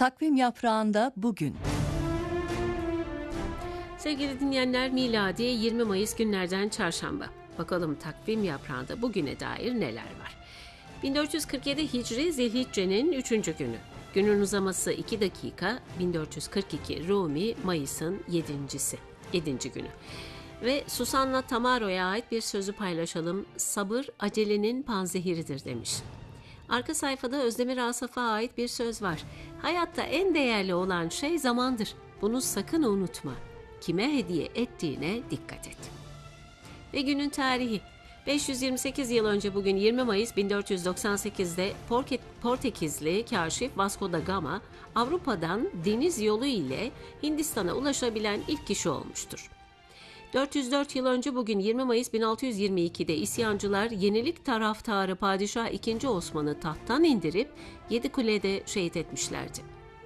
Takvim yaprağında bugün. Sevgili dinleyenler, miladi 20 Mayıs günlerden çarşamba. Bakalım takvim yaprağında bugüne dair neler var? 1447 Hicri Zilhicce'nin 3. günü. Günün uzaması 2 dakika. 1442 Rumi Mayıs'ın 7. günü. Ve Susanna Tamaro'ya ait bir sözü paylaşalım. Sabır acelenin panzehiridir demiş. Arka sayfada Özdemir Asaf'a ait bir söz var. Hayatta en değerli olan şey zamandır. Bunu sakın unutma. Kime hediye ettiğine dikkat et. Ve günün tarihi. 528 yıl önce bugün 20 Mayıs 1498'de Portekizli kaşif Vasco da Gama, Avrupa'dan deniz yolu ile Hindistan'a ulaşabilen ilk kişi olmuştur. 404 yıl önce bugün 20 Mayıs 1622'de isyancılar yenilik taraftarı Padişah II. Osman'ı tahttan indirip Yedikule'de şehit etmişlerdi.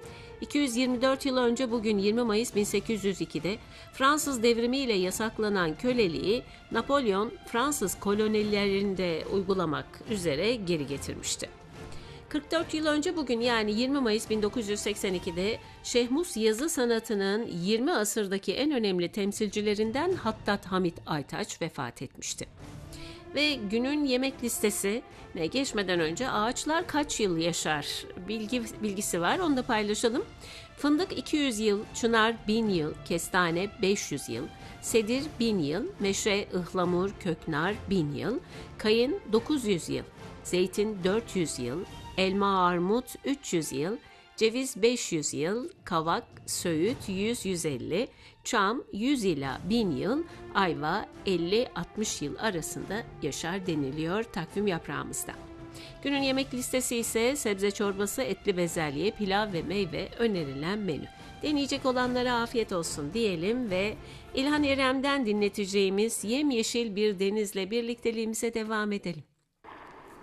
224 yıl önce bugün 20 Mayıs 1802'de Fransız devrimiyle yasaklanan köleliği Napolyon Fransız kolonilerinde uygulamak üzere geri getirmişti. 44 yıl önce bugün yani 20 Mayıs 1982'de Şehmus yazı sanatının 20 asırdaki en önemli temsilcilerinden Hattat Hamit Aytaç vefat etmişti. Ve günün yemek listesine geçmeden önce ağaçlar kaç yıl yaşar bilgisi var, onu da paylaşalım. Fındık 200 yıl, çınar 1000 yıl, kestane 500 yıl, sedir 1000 yıl, meşe, ıhlamur, köknar 1000 yıl, kayın 900 yıl, zeytin 400 yıl, elma, armut 300 yıl, ceviz 500 yıl, kavak, söğüt 100-150, çam 100 ila 1000 yıl, ayva 50-60 yıl arasında yaşar deniliyor takvim yaprağımızda. Günün yemek listesi ise sebze çorbası, etli bezelye, pilav ve meyve önerilen menü. Deneyecek olanlara afiyet olsun diyelim ve İlhan İrem'den dinleteceğimiz yemyeşil bir denizle birlikteliğimize devam edelim.